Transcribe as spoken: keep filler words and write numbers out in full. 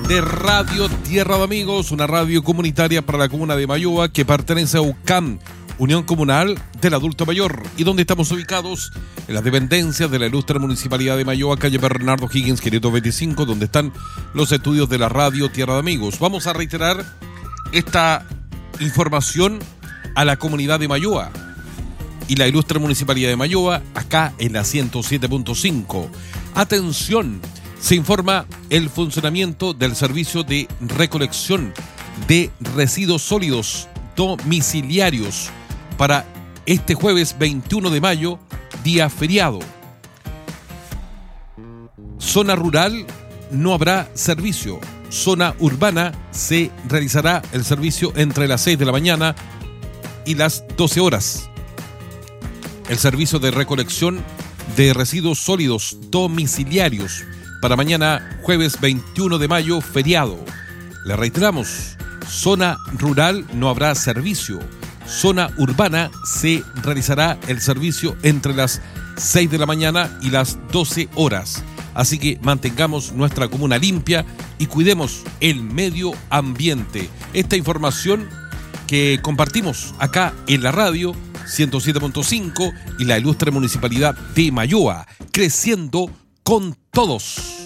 de Radio Tierra de Amigos, una radio comunitaria para la comuna de Mayoa que pertenece a U C A M, Unión Comunal del Adulto Mayor, y donde estamos ubicados en las dependencias de la ilustre Municipalidad de Mayoa, calle Bernardo Higgins, quinientos veinticinco, donde están los estudios de la Radio Tierra de Amigos. Vamos a reiterar esta información a la comunidad de Mayoa y la ilustre Municipalidad de Mayoa, acá en la ciento siete punto cinco. Atención, se informa el funcionamiento del servicio de recolección de residuos sólidos domiciliarios para este jueves veintiuno de mayo, día feriado. Zona rural no habrá servicio. Zona urbana se realizará el servicio entre las seis de la mañana y las doce horas. El servicio de recolección de residuos sólidos domiciliarios para mañana jueves veintiuno de mayo, feriado. Le reiteramos, zona rural no habrá servicio. Zona urbana se realizará el servicio entre las seis de la mañana y las doce horas. Así que mantengamos nuestra comuna limpia y cuidemos el medio ambiente. Esta información que compartimos acá en la radio ciento siete punto cinco y la ilustre Municipalidad de Mayoa, creciendo con todos.